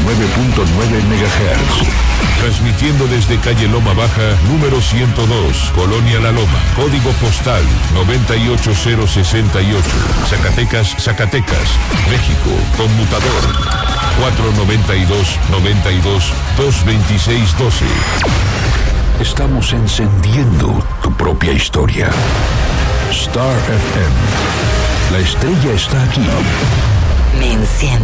MHz. Transmitiendo desde calle Loma Baja, número 102, Colonia La Loma, código postal 98068, Zacatecas, México, conmutador 492-92-226-12. Estamos encendiendo tu propia historia. Star FM. La estrella está aquí. Me enciende.